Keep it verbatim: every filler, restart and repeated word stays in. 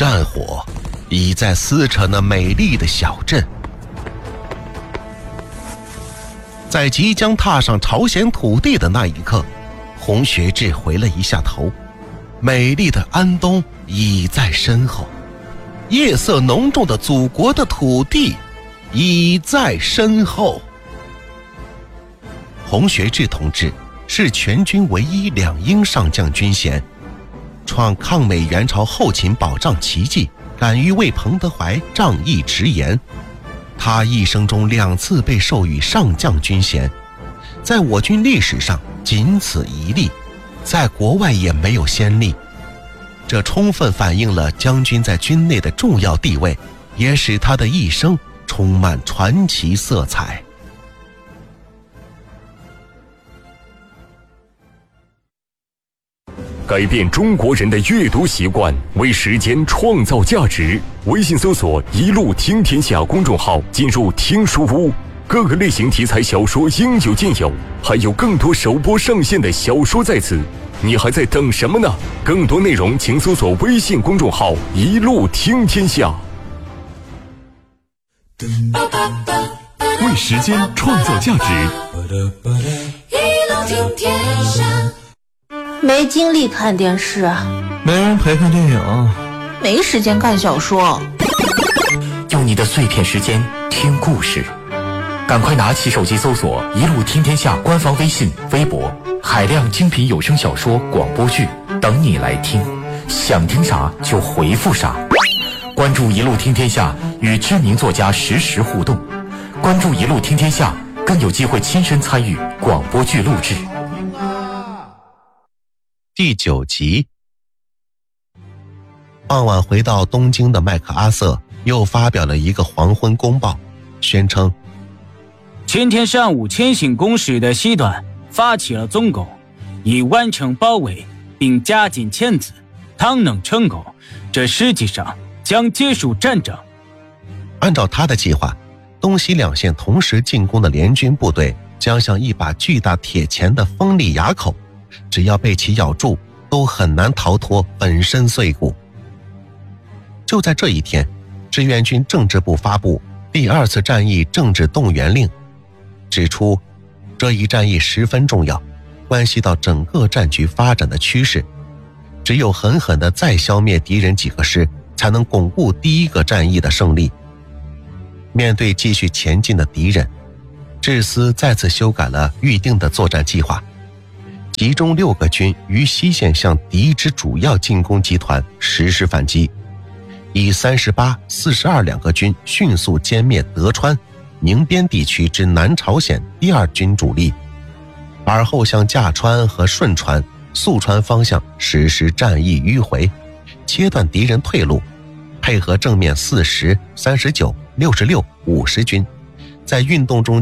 战火已在撕扯那美丽的小镇。在即将踏上朝鲜土地的那一刻，洪学智回了一下头，美丽的安东已在身后，夜色浓重的祖国的土地已在身后。洪学智同志是全军唯一两英上将军衔，创抗美援朝后勤保障奇迹，敢于为彭德怀仗义直言。他一生中两次被授予上将军衔，在我军历史上仅此一例，在国外也没有先例。这充分反映了将军在军内的重要地位，也使他的一生充满传奇色彩。 改变中国人的阅读习惯，为时间创造价值。微信搜索“一路听天下”公众号，进入听书屋，各个类型题材小说应有尽有，还有更多首播上线的小说在此，你还在等什么呢？更多内容请搜索微信公众号“一路听天下”。为时间创造价值， 一路听天下。没精力看电视， 没人陪看电影， 没时间看小说， 用你的碎片时间听故事，赶快拿起手机搜索一路听天下官方微信微博，海量精品有声小说广播剧等你来听，想听啥就回复啥。关注一路听天下，与知名作家实时互动，关注一路听天下，更有机会亲身参与广播剧录制。 第九集。傍晚回到东京的麦克阿瑟又发表了一个黄昏公报，宣称今天上午千禧宫使的西短发起了总攻，已完成包围并加紧签字，倘能成功，这实际上将结束战争。 按照他的计划，东西两线同时进攻的联军部队将像一把巨大铁钳的锋利牙口，只要被其咬住，都很难逃脱粉身碎骨。就在这一天，志愿军政治部发布第二次战役政治动员令，指出这一战役十分重要，关系到整个战局发展的趋势，只有狠狠地再消灭敌人几个师，才能巩固第一个战役的胜利。面对继续前进的敌人，志司再次修改了预定的作战计划，集中六个军于西线向敌之主要进攻集团实施反击，以三十八、四十二两个军迅速歼灭德川、宁边地区之南朝鲜第二军主力，而后向驾川和顺川、宿川方向实施战役迂回，切断敌人退路，配合正面四十、三十九、六十六、五十军，在运动中